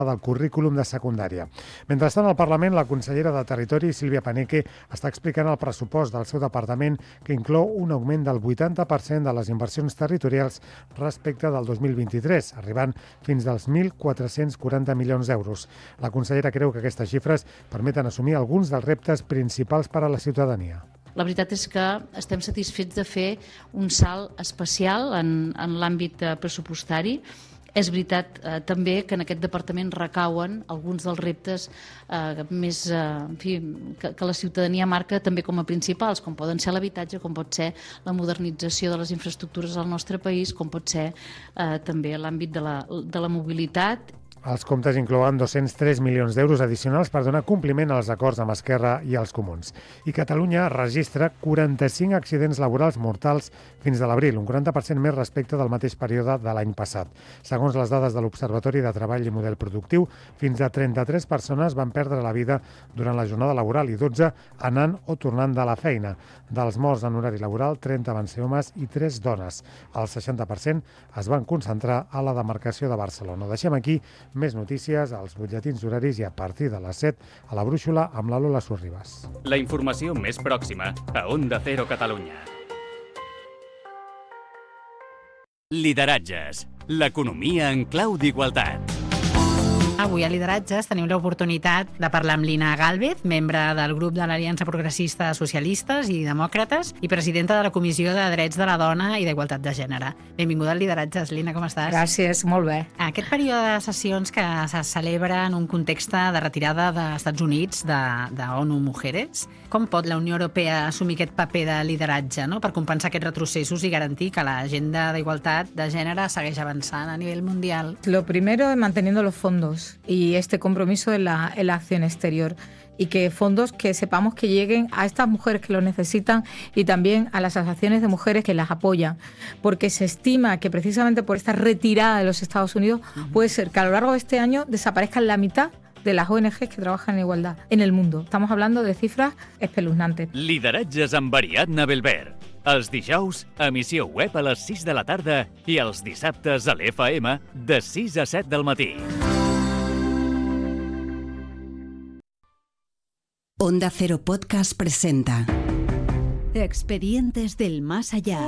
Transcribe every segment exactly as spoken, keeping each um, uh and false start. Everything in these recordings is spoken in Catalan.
del currículum de secundària. Mentrestant, al Parlament, la consellera de Territori, Sílvia Paneque, està explicant el pressupost del seu departament que inclou un augment del vuitanta per cent de les inversions territorials respecte del dos mil vint-i-tres, arribant fins als mil quatre-cents quaranta milions d'euros. La consellera creu que aquestes xifres permeten assumir alguns dels reptes principals per a la ciutadania. La veritat és que estem satisfets de fer un salt especial en, en l'àmbit pressupostari. És veritat eh, també que en aquest departament recauen alguns dels reptes eh, més, eh, en fi, que, que la ciutadania marca també com a principals, com poden ser l'habitatge, com pot ser la modernització de les infraestructures al nostre país, com pot ser eh, també l'àmbit de la, de la mobilitat. Els comptes inclouen dos-cents tres milions d'euros addicionals per donar compliment als acords amb Esquerra i els Comuns. I Catalunya registra quaranta-cinc accidents laborals mortals fins a l'abril, un quaranta per cent més respecte del mateix període de l'any passat. Segons les dades de l'Observatori de Treball i Model Productiu, fins a trenta-tres persones van perdre la vida durant la jornada laboral i dotze anant o tornant de la feina. Dels morts en horari laboral, trenta van ser homes i tres dones. El seixanta per cent es van concentrar a la demarcació de Barcelona. Ho deixem aquí. Més notícies als butlletins horaris i a partir de les set a la Brúixola amb la Lola Sorribas. La informació més pròxima a Onda Cero Catalunya. Lideratges. L'economia en clau d'igualtat. Avui a Lideratges tenim l'oportunitat de parlar amb Lina Gálvez, membre del grup de l'Aliança Progressista de Socialistes i Demòcrates i presidenta de la Comissió de Drets de la Dona i d'Igualtat de Gènere. Benvinguda al Lideratges, Lina, com estàs? Gràcies, molt bé. Aquest període de sessions que se celebra en un context de retirada dels Estats Units de, de ONU Mujeres, com pot la Unió Europea assumir aquest paper de lideratge, no?, per compensar aquests retrocessos i garantir que l'agenda d'igualtat de gènere segueix avançant a nivell mundial? Lo primero es manteniendo los fondos y este compromiso en la, en la acción exterior, y que fondos que sepamos que lleguen a estas mujeres que lo necesitan y también a las asociaciones de mujeres que las apoyan, porque se estima que precisamente por esta retirada de los Estados Unidos puede ser que a lo largo de este año desaparezcan la mitad de las O N Ges que trabajan en igualdad en el mundo. Estamos hablando de cifras espeluznantes. Lideratges amb Ariadna Belver. Els dijous, emissió web a les sis de la tarda i els dissabtes a l'F M de sis a set del matí. Onda Cero Podcast presenta Expedientes del Más Allá.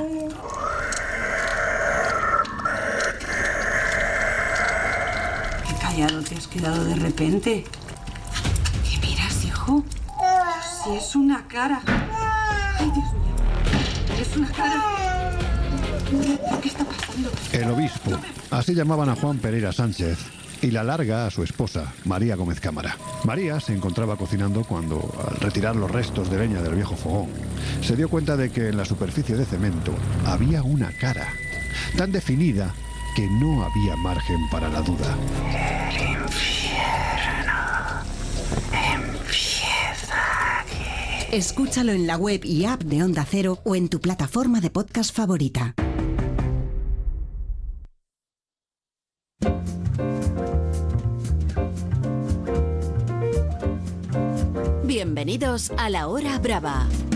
Qué callado te has quedado de repente. ¿Qué miras, hijo? Si es una cara. Ay, Dios mío. Es una cara. ¿Qué está pasando? El obispo. Así llamaban a Juan Pereira Sánchez. Y la larga a su esposa, María Gómez Cámara. María se encontraba cocinando cuando, al retirar los restos de leña del viejo fogón, se dio cuenta de que en la superficie de cemento había una cara, tan definida que no había margen para la duda. El infierno empieza aquí. Escúchalo en la web y app de Onda Cero o en tu plataforma de podcast favorita. Bienvenidos a La Hora Brava.